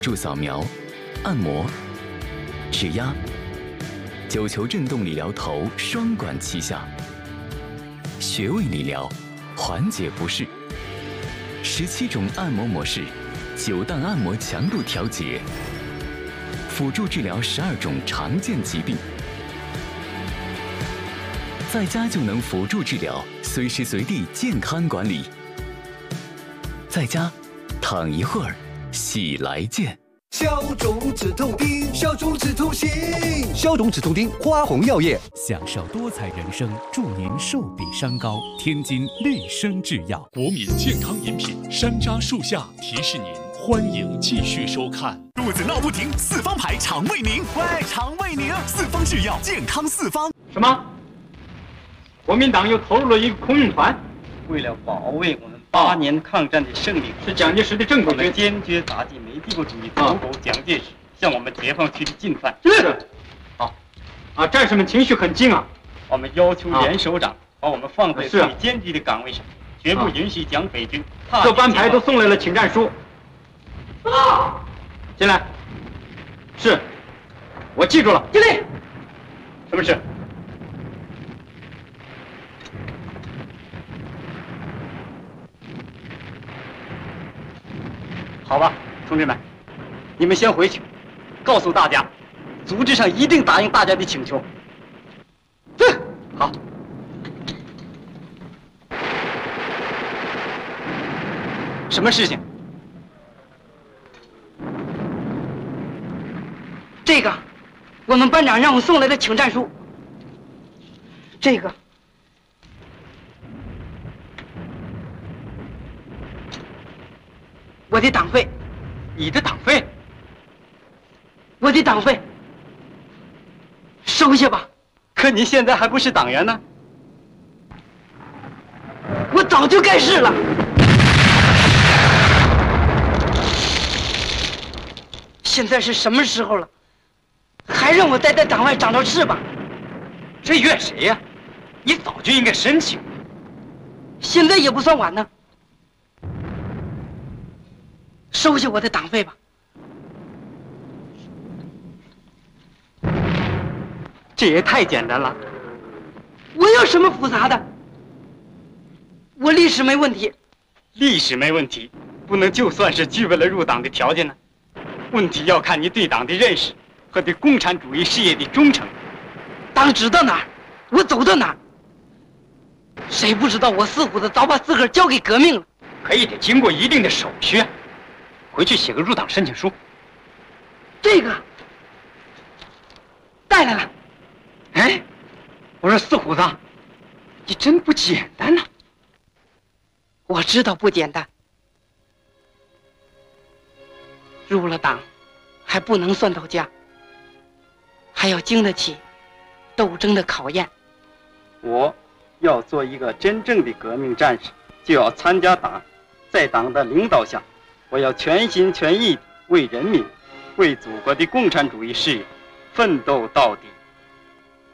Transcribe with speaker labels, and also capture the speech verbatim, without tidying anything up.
Speaker 1: 助扫描、按摩、指压，九球震动理疗头双管齐下，穴位理疗，缓解不适，十七种按摩模式，九档按摩强度调节，辅助治疗十二种常见疾病，在家就能辅助治疗，随时随地健康管理。在家躺一会儿，喜来健。
Speaker 2: 消肿止痛丁，消肿止痛行，消肿止痛丁，花红药业。
Speaker 3: 享受多彩人生，祝您寿比山高。天津绿生制药，
Speaker 4: 国民健康饮品山楂树下提示您，欢迎继续收看。
Speaker 5: 肚子闹不停，四方牌肠胃宁，喂，肠胃宁，四方制药，健康四方。
Speaker 6: 什么？国民党又投入了一个空运团，
Speaker 7: 为了保卫我们八年抗战的胜利，
Speaker 6: 是蒋介石的正规军，
Speaker 7: 坚决打击美帝国主义走狗蒋介石向我们解放区的进犯。
Speaker 6: 是，好，啊，战士们情绪很激昂。
Speaker 7: 我们要求严首长把我们放在最艰巨的岗位上，绝不允许蒋匪军。
Speaker 6: 各班排都送来了请战书。啊，进来。是，我记住了。
Speaker 7: 敬礼。什么事？好吧，同志们，你们先回去，告诉大家，组织上一定答应大家的请求。嗯，好。什么事情？
Speaker 8: 这个，我们班长让我送来的请战书。这个。我的党费，
Speaker 7: 你的党费，
Speaker 8: 我的党费，收下吧。
Speaker 7: 可你现在还不是党员呢。
Speaker 8: 我早就该是了。现在是什么时候了，还让我待在党外长着翅膀？
Speaker 7: 这怨谁呀？你早就应该申请。
Speaker 8: 现在也不算晚呢。收下我的党费吧。
Speaker 7: 这也太简单了。
Speaker 8: 我有什么复杂的？我历史没问题。
Speaker 7: 历史没问题，不能就算是具备了入党的条件呢。问题要看你对党的认识和对共产主义事业的忠诚。
Speaker 8: 党指到哪儿，我走到哪儿。谁不知道我四虎子早把自个儿交给革命了？
Speaker 7: 可以得经过一定的手续。回去写个入党申请书。
Speaker 8: 这个带来了。
Speaker 7: 哎，我说四虎子，你真不简单呐！
Speaker 8: 我知道不简单。入了党，还不能算到家，还要经得起斗争的考验。
Speaker 7: 我要做一个真正的革命战士，就要参加党，在党的领导下。我要全心全意为人民、为祖国的共产主义事业奋斗到底。